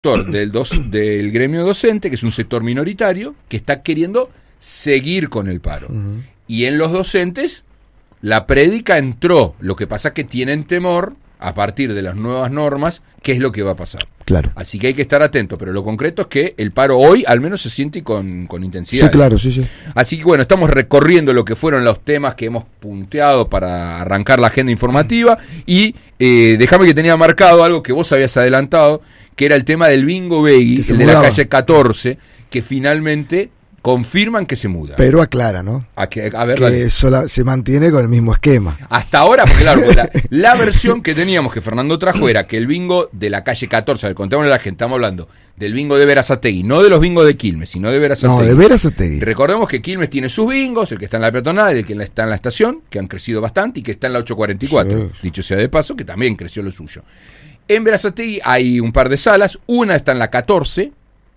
del gremio docente, que es un sector minoritario, que está queriendo seguir con el paro. Uh-huh. Y en los docentes, la prédica entró. Lo que pasa es que tienen temor, a partir de las nuevas normas, qué es lo que va a pasar. Claro. Así que hay que estar atento, pero lo concreto es que el paro hoy al menos se siente con intensidad. Sí, claro, sí. Así que bueno, estamos recorriendo lo que fueron los temas que hemos punteado para arrancar la agenda informativa y déjame que tenía marcado algo que vos habías adelantado, que era el tema del Bingo Begui, el de la calle 14, que finalmente confirman que se muda. Pero aclara, ¿no? A ver, que se mantiene con el mismo esquema. Hasta ahora, porque claro, la versión que teníamos que Fernando trajo era que el bingo de la calle 14, a ver, contémosle a la gente, estamos hablando del bingo de Berazategui, no de los bingos de Quilmes, sino de Berazategui. No, de Berazategui. Recordemos que Quilmes tiene sus bingos, el que está en la peatonal, el que está en la estación, que han crecido bastante, y que está en la 844, sí. Dicho sea de paso, que también creció lo suyo. En Berazategui hay un par de salas, una está en la 14,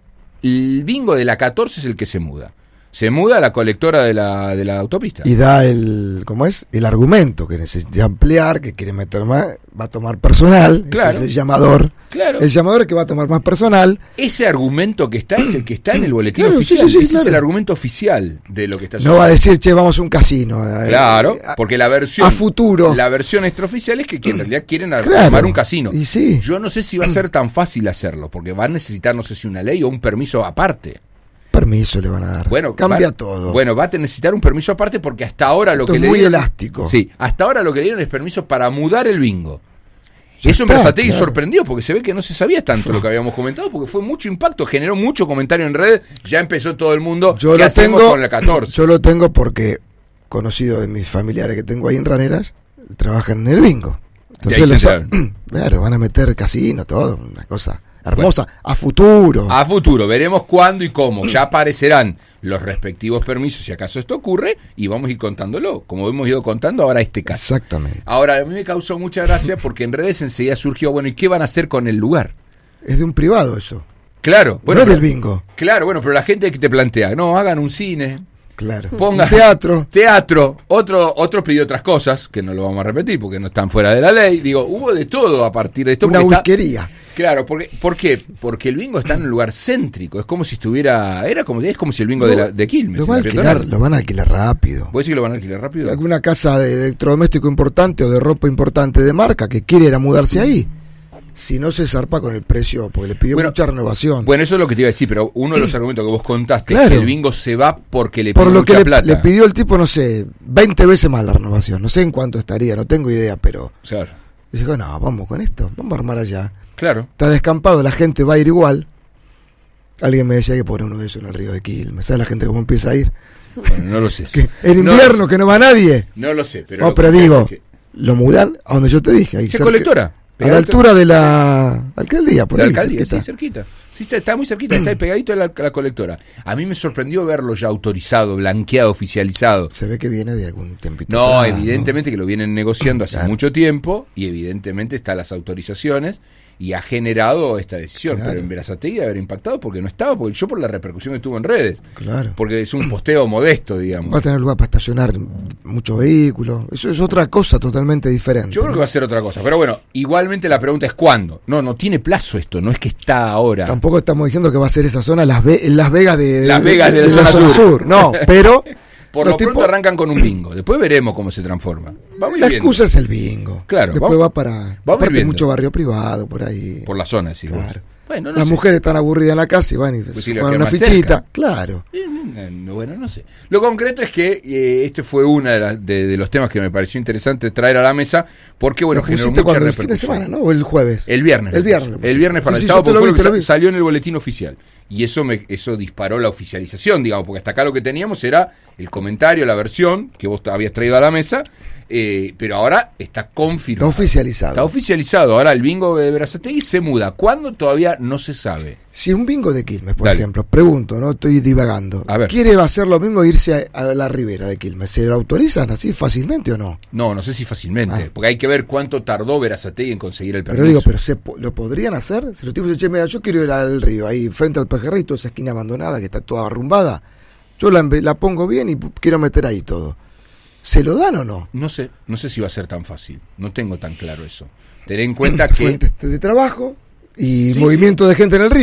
el bingo de la 14 es el que se muda. Se muda a la colectora de la autopista. Y da el argumento que necesita ampliar, que quiere meter más, va a tomar personal, claro. Ese es el llamador. Claro. El llamador es que va a tomar más personal. Ese argumento que está es el que está en el boletín oficial. Sí, ese claro. Es el argumento oficial de lo que está sucediendo. No va a decir, che, vamos a un casino. Claro, porque la versión a futuro. La versión extraoficial es que en realidad quieren armar un casino. Y sí. Yo no sé si va a ser tan fácil hacerlo, porque va a necesitar, no sé si una ley o un permiso aparte. Permiso le van a dar. Bueno, cambia todo. Bueno, va a necesitar un permiso aparte porque hasta ahora lo que le dieron... muy elástico. Sí, hasta ahora lo que le dieron es permiso para mudar el bingo. Eso en Berazategui sorprendió porque se ve que no se sabía tanto lo que habíamos comentado, porque fue mucho impacto, generó mucho comentario en red, ya empezó todo el mundo. Yo ¿Qué hacemos con la 14? Yo lo tengo porque conocido de mis familiares que tengo ahí en Raneras, trabajan en el bingo. Entonces claro, van a meter casino, todo, una cosa hermosa, bueno, a futuro. A futuro, veremos cuándo y cómo. Ya aparecerán los respectivos permisos si acaso esto ocurre y vamos a ir contándolo, como hemos ido contando ahora este caso. Exactamente. Ahora, a mí me causó mucha gracia porque en redes enseguida surgió, bueno, ¿y qué van a hacer con el lugar? Es de un privado eso. Claro. Bueno, no es del bingo. Claro, bueno, pero la gente que te plantea, no, hagan un cine. Claro. Pongan teatro. Otro pidió otras cosas, que no lo vamos a repetir porque no están fuera de la ley. Digo, hubo de todo a partir de esto. Una whiskería. Claro, ¿por qué? Porque el bingo está en un lugar céntrico, es como si estuviera, es como si el bingo de Quilmes. Lo van a alquilar rápido. ¿Vos decís que lo van a alquilar rápido? Alguna casa de electrodoméstico importante o de ropa importante de marca que quiere ir a mudarse ahí. Si no se zarpa con el precio, porque le pidió mucha renovación. Bueno, eso es lo que te iba a decir, pero uno de los argumentos que vos contaste es que el bingo se va porque le pidió mucha plata. Le pidió el tipo, no sé, 20 veces más la renovación. No sé en cuánto estaría, no tengo idea, pero... Claro. Dijo, no, vamos con esto, vamos a armar allá. Claro. Está descampado, la gente va a ir igual. Alguien me decía que pone uno de esos en el río de Quilmes. ¿Sabes la gente cómo empieza a ir? Bueno, no lo sé. En invierno, que no va nadie. No lo sé, pero... No, pero digo, lo mudan a donde yo te dije. Ahí ¿qué colectora? A la altura de la alcaldía, por ahí. La alcaldía, cerquita. Sí, está muy cerquita, está ahí pegadito a la colectora. A mí me sorprendió verlo ya autorizado, blanqueado, oficializado. Se ve que viene de algún tempito. No, evidentemente que lo vienen negociando hace mucho tiempo y evidentemente están las autorizaciones y ha generado esta decisión. Pero en Berazategui debe haber impactado porque no estaba, porque yo por la repercusión que tuvo en redes. Claro. Porque es un posteo modesto, digamos. Va a tener lugar para estacionar muchos vehículos. Eso es otra cosa totalmente diferente. Yo creo que va a ser otra cosa. Pero bueno, igualmente la pregunta es ¿cuándo? No tiene plazo esto, no es que está ahora. Tampoco estamos diciendo que va a ser esa zona Las Vegas de la zona sur. No, pero... Por lo pronto arrancan con un bingo. Después veremos cómo se transforma. La excusa es el bingo. Claro. Después va para... Aparte mucho barrio privado por ahí. Por la zona, sí. Claro. Bueno, las mujeres están aburridas en la casa y van y juegan una fichita. Cerca. Claro. Bueno, no sé. Lo concreto es que este fue uno de los temas que me pareció interesante traer a la mesa porque, bueno, generó mucha repercusión. ¿El fin de semana, no? ¿O el jueves? El viernes. El viernes para el sábado, porque salió en el boletín oficial. Y eso disparó la oficialización, digamos, porque hasta acá lo que teníamos era el comentario, la versión que vos habías traído a la mesa, pero ahora está confirmado. Está oficializado. Ahora el bingo de Berazategui se muda. ¿Cuándo? Todavía no se sabe. Si un bingo de Quilmes, por ejemplo, pregunto, no estoy divagando, a ver. ¿quiere hacer lo mismo irse a la ribera de Quilmes? ¿Se lo autorizan así fácilmente o no? No sé si fácilmente, porque hay que ver cuánto tardó Berazategui en conseguir el permiso. Pero digo, ¿lo podrían hacer? Si los tipos dicen, mira, yo quiero ir al río, ahí frente al pejerrey, toda esa esquina abandonada que está toda arrumbada, yo la pongo bien y quiero meter ahí todo. ¿Se lo dan o no? No sé si va a ser tan fácil. No tengo tan claro eso. Ten en cuenta que... Fuentes de trabajo, y Sí, movimiento de gente en el río.